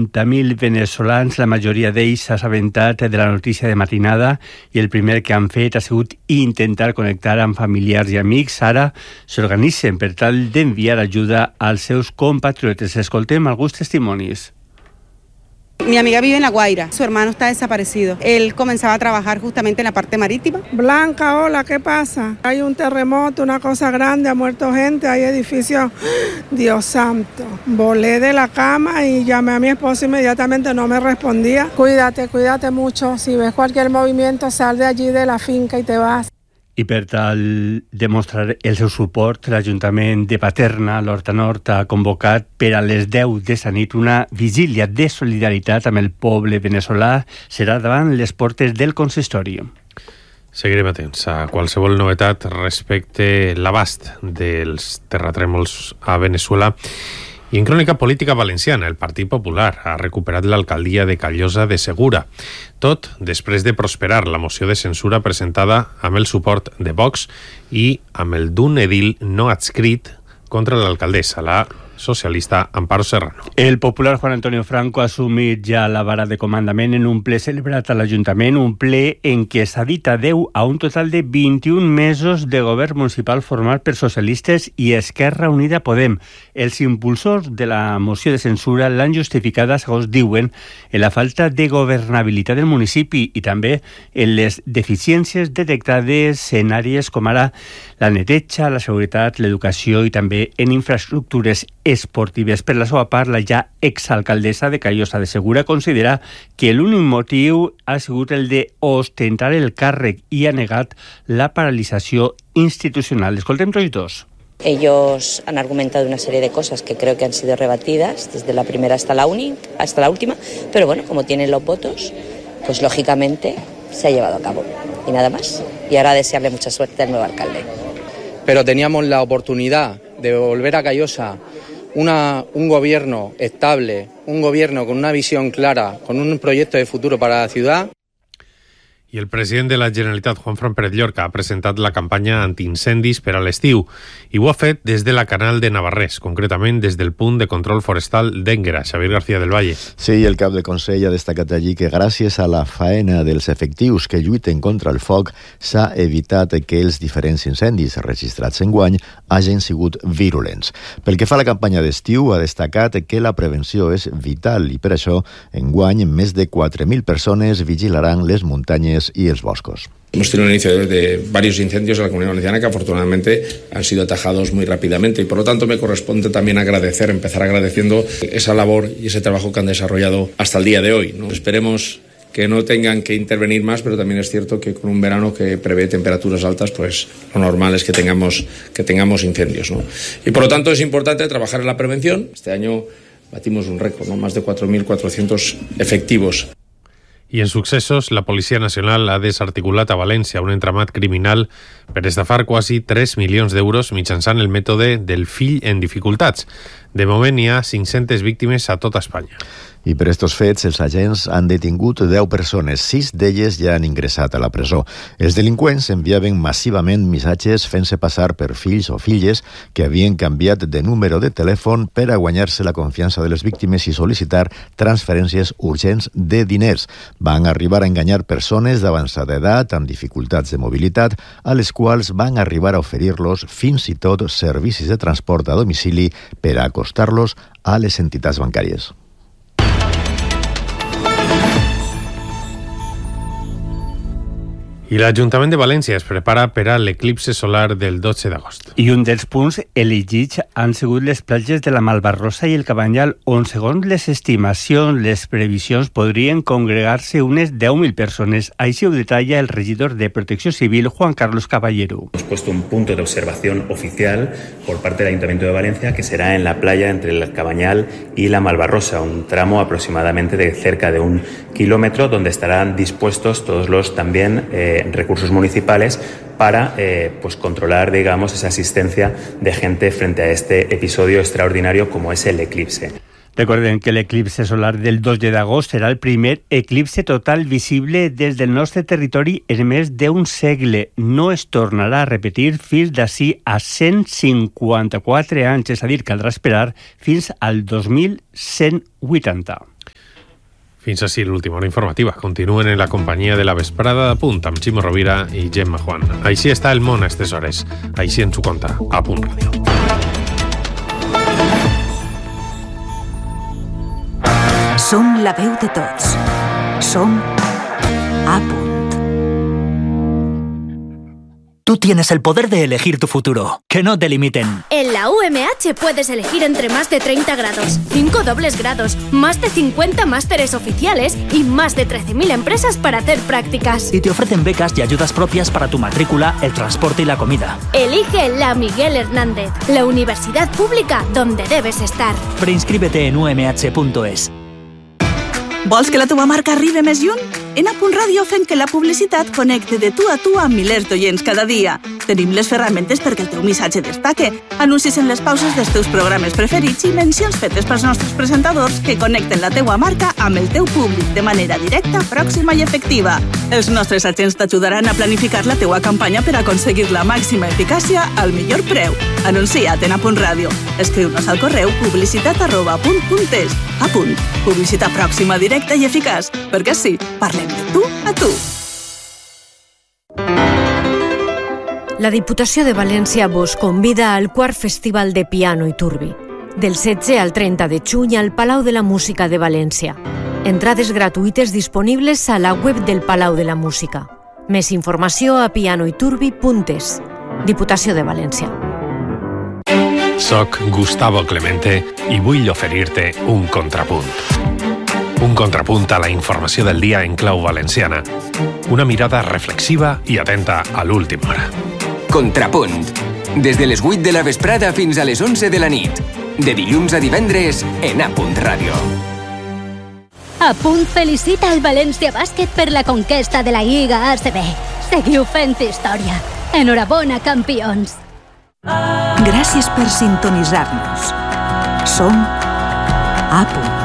40.000 venezolans, la majoria d'ells s'ha assabentat de la notícia de matinada i el primer que han fet ha sigut intentar connectar amb familiars i amics. Ara s'organitzen per tal d'enviar ajuda als seus compatriotes. Escoltem alguns testimonis. Mi amiga vive en La Guaira, su hermano está desaparecido. Él comenzaba a trabajar justamente en la parte marítima. Blanca, hola, ¿qué pasa? Hay un terremoto, una cosa grande, ha muerto gente, hay edificios. Dios santo. Volé de la cama y llamé a mi esposo inmediatamente, no me respondía. Cuídate mucho. Si ves cualquier movimiento, sal de allí de la finca y te vas. I per tal de mostrar el seu suport, l'Ajuntament de Paterna, l'Horta Nord, ha convocat per a les 10 de la nit una vigília de solidaritat amb el poble veneçolà. Serà davant les portes del consistori. Seguirem atents a qualsevol novetat respecte l'abast dels terratrèmols a Veneçuela. I en crònica política valenciana, el Partit Popular ha recuperat l'alcaldia de Callosa de Segura. Tot després de prosperar la moció de censura presentada amb el suport de Vox i amb el d'un edil no adscrit contra l'alcaldessa, la socialista Amparo Serrano. El popular Juan Antonio Franco ha assumit ja la vara de comandament en un ple celebrat a l'Ajuntament, un ple en què s'ha dit adeu a un total de 21 mesos de govern municipal format per socialistes i Esquerra Unida Podem. Els impulsors de la moció de censura l'han justificada, segons diuen, en la falta de governabilitat del municipi i també en les deficiències detectades en àrees com ara la neteja, la seguretat, l'educació i també en infraestructures esportives. Per la seva part, la ja exalcaldessa de Callosa de Segura considera que l'únic motiu ha sigut el de ostentar el càrrec i ha negat la paralització institucional. Escoltem tots dos. Ellos han argumentado una serie de cosas que creo que han sido rebatidas desde la primera hasta la última, pero bueno, como tienen los votos, pues lógicamente se ha llevado a cabo y nada más. Y ahora desearle mucha suerte al nuevo alcalde. Pero teníamos la oportunidad de volver a Callosa un gobierno estable, un gobierno con una visión clara, con un proyecto de futuro para la ciudad. I el president de la Generalitat, Juanfran Pérez Llorca, ha presentat la campanya antiincendis per a l'estiu i ho ha fet des de la Canal de Navarrés, concretament des del punt de control forestal d'Énguera. Xavier García del Valle. Sí, el cap de Consell ha destacat allí que gràcies a la faena dels efectius que lluiten contra el foc s'ha evitat que els diferents incendis registrats enguany hagin sigut virulents. Pel que fa a la campanya d'estiu, ha destacat que la prevenció és vital i per això enguany més de 4.000 persones vigilaran les muntanyes y los boscos. Hemos tenido un inicio de varios incendios en la Comunidad Valenciana que afortunadamente han sido atajados muy rápidamente y por lo tanto me corresponde también empezar agradeciendo esa labor y ese trabajo que han desarrollado hasta el día de hoy, ¿no? Esperemos que no tengan que intervenir más, pero también es cierto que con un verano que prevé temperaturas altas, pues lo normal es que tengamos incendios, ¿no? Y por lo tanto es importante trabajar en la prevención. Este año batimos un récord, ¿no? Más de 4.400 efectivos. I en successos, la Policia Nacional ha desarticulat a València un entramat criminal per estafar quasi 3 milions d'euros mitjançant el mètode del fill en dificultats. De moment hi ha 500 víctimes a tota Espanya. I per estos fets, els agents han detingut 10 persones, 6 d'elles ja han ingressat a la presó. Els delinqüents enviaven massivament missatges fent-se passar per fills o filles que havien canviat de número de telèfon per a guanyar-se la confiança de les víctimes i sol·licitar transferències urgents de diners. Van arribar a enganyar persones d'avançada edat amb dificultats de mobilitat, a les quals van arribar a oferir-los fins i tot servicis de transport a domicili per a acostar-los a les entitats bancàries. I l'Ajuntament de València es prepara per a l'eclipse solar del 12 d'agost. I un dels punts elegits han sigut les platges de la Malvarrosa i el Cabanyal, on, segons les estimacions, les previsions podrien congregar-se unes 10.000 persones. Així ho detalla el regidor de Protecció Civil, Juan Carlos Caballero. Hemos puesto un punto de observación oficial por parte del Ayuntamiento de Valencia, que será en la playa entre el Cabanyal y la Malvarrosa, un tramo aproximadamente de cerca de 1 kilómetro, donde estarán dispuestos todos los también recursos municipales para pues controlar, digamos, esa asistencia de gente frente a este episodio extraordinario como es el eclipse. Recordem que l'eclipse solar del 12 d'agost serà el primer eclipse total visible des del nostre territori en més d'un segle. No es tornarà a repetir fins d'ací a 154 anys, és a dir, caldrà esperar fins al 2180. Fins així l'última hora informativa. Continuen en la companyia de la vesprada de Punt amb Ximo Rovira i Gemma Juan. Així està el món a aquestes hores. Així ens ho conta a Punt Ràdio. Som la veu de tots. Som a Punt. Tú tienes el poder de elegir tu futuro. Que no te limiten. En la UMH puedes elegir entre más de 30 grados, 5 dobles grados, más de 50 másteres oficiales y más de 13.000 empresas para hacer prácticas. Y te ofrecen becas y ayudas propias para tu matrícula, el transporte y la comida. Elige la Miguel Hernández, la universidad pública donde debes estar. Preinscríbete en umh.es. Vols que la teva marca arribi més lluny? En A Punt Ràdio fem que la publicitat connecte de tu a tu amb milers d'oients cada dia. Tenim les ferramentes perquè el teu missatge destaque, anuncis en les pauses dels teus programes preferits i mencions fetes pels nostres presentadors que connecten la teua marca amb el teu públic de manera directa, pròxima i efectiva. Els nostres agents t'ajudaran a planificar la teua campanya per aconseguir la màxima eficàcia al millor preu. Anuncia't en A Punt Ràdio. Escriu-nos al correu publicitat@apunt.es. A Punt. Publicitat pròxima, directa i eficaç. Perquè sí, parlem de tu a tu. La Diputació de València vos convida al quart Festival de Piano i Turbi, del 16 al 30 de juny al Palau de la Música de València. Entrades gratuïtes disponibles a la web del Palau de la Música. Més informació a pianoiturbi.es. Diputació de València. Soc Gustavo Clemente i vull oferir-te un contrapunt. Un contrapunt a la informació del dia en clau valenciana. Una mirada reflexiva i atenta a l'última hora. Contrapunt. Des de les 8 de la vesprada fins a les 11 de la nit. De dilluns a divendres en A Punt Ràdio. A Punt felicita el València Bàsquet per la conquesta de la Lliga ACB. Seguiu fent història. Enhorabona, campions. Gràcies per sintonitzar-nos. Som A Punt.